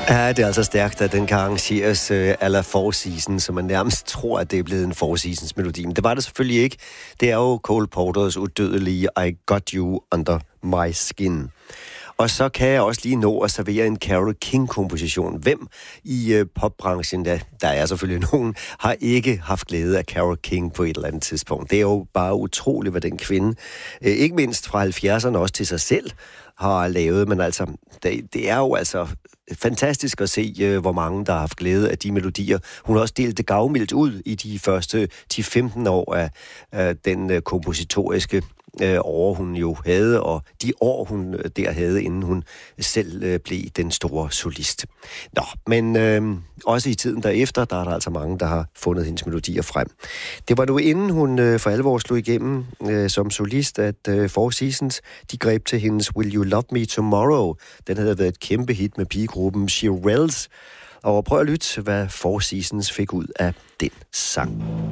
Ja, det er altså stærkt, at den kan arrangeres a la Four Seasons, så man nærmest tror, at det er blevet en Four Seasons melodi. Men det var det selvfølgelig ikke. Det er jo Cole Porters udødelige I Got You Under My Skin. Og så kan jeg også lige nå at servere en Carole King-komposition. Hvem i popbranchen, der er selvfølgelig nogen, har ikke haft glæde af Carole King på et eller andet tidspunkt. Det er jo bare utroligt, hvad den kvinde, ikke mindst fra 70'erne også til sig selv, har lavet. Men altså, det er jo altså fantastisk at se, hvor mange, der har haft glæde af de melodier. Hun har også delt det gavmildt ud i de første 10-15 år af den kompositoriske år, hun jo havde, og de år, hun der havde, inden hun selv blev den store solist. Nå, men også i tiden derefter, der er der altså mange, der har fundet hendes melodier frem. Det var nu inden hun for alvor slog igennem som solist, at Four Seasons, de greb til hendes Will You Love Me Tomorrow. Den havde været et kæmpe hit med pigegruppen Shirelles. Og prøv at lytte, hvad Four Seasons fik ud af den sang.